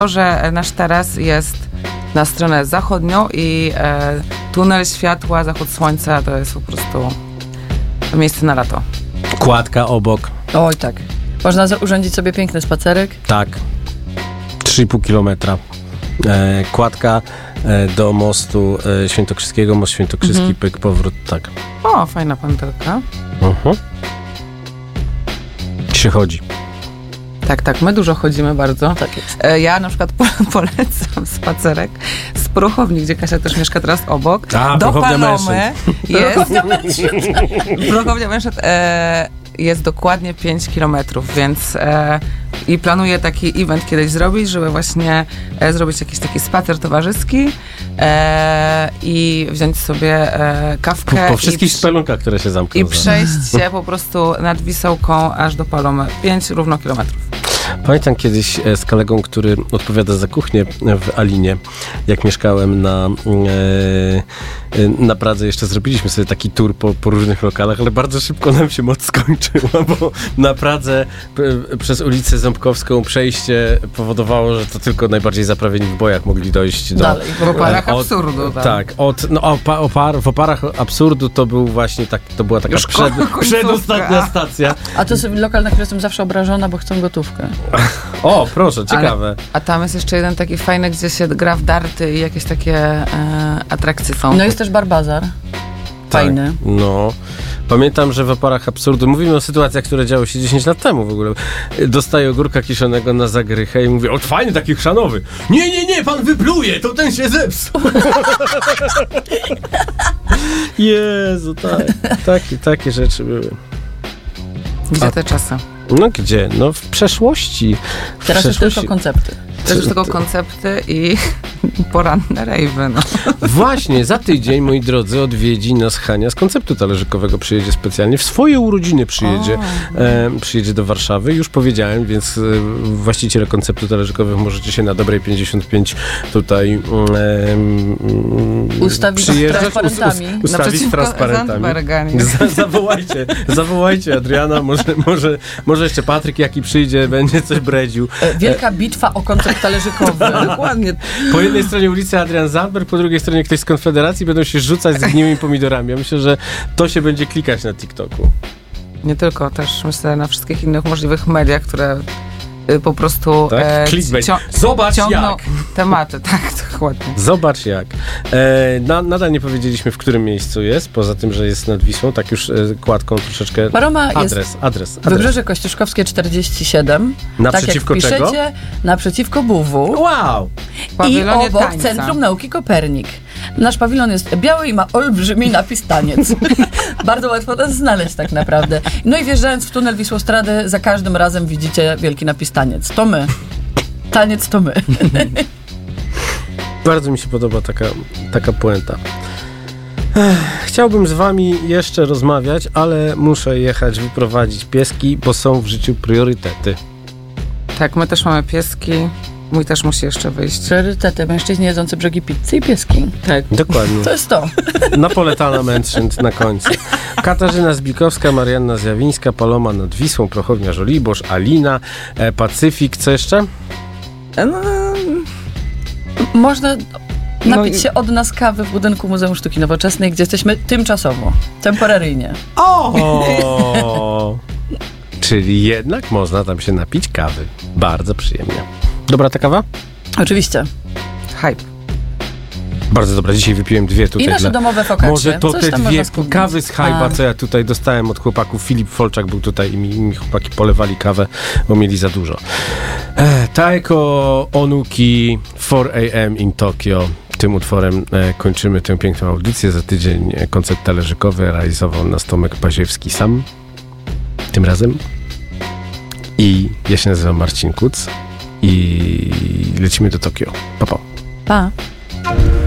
To, że nasz taras jest na stronę zachodnią i tunel światła, zachód słońca to jest po prostu miejsce na lato. Kładka obok. Oj tak. Można urządzić sobie piękny spacerek. Tak. 3,5 kilometra. Kładka do mostu świętokrzyskiego, most świętokrzyski, pyk, powrót, tak. O, fajna pętelka. Się chodzi. Tak, my dużo chodzimy bardzo. Tak jest. Ja na przykład polecam spacerek z Prochowni, gdzie Kasia też mieszka teraz obok. Do Palomy jest... Prochownia Mężczyzn jest dokładnie 5 kilometrów, więc i planuję taki event kiedyś zrobić, żeby właśnie zrobić jakiś taki spacer towarzyski i wziąć sobie kawkę. Po wszystkich spelunkach, które się zamkną. I przejść się po prostu nad Wisełką aż do Palomy. 5 równo kilometrów. Pamiętam kiedyś z kolegą, który odpowiada za kuchnię w Alinie, jak mieszkałem na Pradze, jeszcze zrobiliśmy sobie taki tour po różnych lokalach, ale bardzo szybko nam się moc skończyła, bo na Pradze przez ulicę Ząbkowską przejście powodowało, że to tylko najbardziej zaprawieni w bojach mogli dojść do... Dalej, w oparach absurdu. Tak, w oparach absurdu to był właśnie to była taka przedostatnia stacja. A to jest lokal, na który jestem zawsze obrażona, bo chcą gotówkę. O, proszę, ciekawe. A tam jest jeszcze jeden taki fajny, gdzie się gra w darty i jakieś takie atrakcje są. No jest też bar bazar. Fajny. Tak, no. Pamiętam, że w oparach absurdu, mówimy o sytuacjach, które działy się 10 lat temu w ogóle, dostaję ogórka kiszonego na zagrychę i mówię, o fajny, taki chrzanowy. Nie, pan wypluje, to ten się zepsuł. Jezu, takie rzeczy były. Gdzie te czasy? No gdzie? No w przeszłości. Teraz już tylko koncepty. Też już tylko koncepty i poranne rejwy. No. Właśnie, za tydzień, moi drodzy, odwiedzi nas Hania z konceptu talerzykowego. Przyjedzie specjalnie. W swoje urodziny przyjedzie do Warszawy. Już powiedziałem, więc właściciele konceptu talerzykowych możecie się na Dobrej 55 tutaj ustawić z transparentami. Ustawić z transparentami. Zawołajcie Adriana, może jeszcze Patryk, jaki przyjdzie, będzie coś bredził. Wielka bitwa o koncept talerzykowy. Dokładnie. Po jednej stronie ulicy Adrian Zandberg, po drugiej stronie ktoś z Konfederacji, będą się rzucać z gniłymi pomidorami. Ja myślę, że to się będzie klikać na TikToku. Nie tylko, też myślę na wszystkich innych możliwych mediach, które po prostu ciągną jak. tematy. Tak, dokładnie. Zobacz jak. Nadal nie powiedzieliśmy, w którym miejscu jest, poza tym, że jest nad Wisłą, tak już kładką troszeczkę. Paroma adres. Wybrzeże Kościuszkowskie 47. Naprzeciwko tak jak czego? piszecie, naprzeciwko BUW. Wow! I obok tańca. Centrum Nauki Kopernik. Nasz pawilon jest biały i ma olbrzymi napis taniec. Bardzo łatwo nas znaleźć tak naprawdę. No i wjeżdżając w tunel Wisłostrady, za każdym razem widzicie wielki napis taniec. To my. Taniec to my. Bardzo mi się podoba taka puenta. Chciałbym z wami jeszcze rozmawiać, ale muszę jechać wyprowadzić pieski, bo są w życiu priorytety. Tak, my też mamy pieski. Mój też musi jeszcze wyjść. Priorytety. Mężczyźni jedzący brzegi pizzy i pieski. Tak. Dokładnie. To jest to. Napoletana mędrzynd na końcu. Katarzyna Zbikowska, Marianna Zjawińska, Paloma nad Wisłą, Prochownia Żoliborz, Alina, Pacyfik. Co jeszcze? Można napić się od nas kawy w budynku Muzeum Sztuki Nowoczesnej, gdzie jesteśmy tymczasowo, temporaryjnie. O! Czyli jednak można tam się napić kawy. Bardzo przyjemnie. Dobra ta kawa? Oczywiście. Hype. Bardzo dobra. Dzisiaj wypiłem dwie tutaj. I nasze domowe focaccia. Może to coś te dwie kawy z Hype'a, A. co ja tutaj dostałem od chłopaków. Filip Folczak był tutaj i mi chłopaki polewali kawę, bo mieli za dużo. Taeko Onuki 4 AM in Tokyo. Tym utworem kończymy tę piękną audycję. Za tydzień koncert talerzykowy realizował nas Tomek Paziewski sam. Tym razem. I ja się nazywam Marcin Kuc i lecimy do Tokio. Pa, pa. Pa.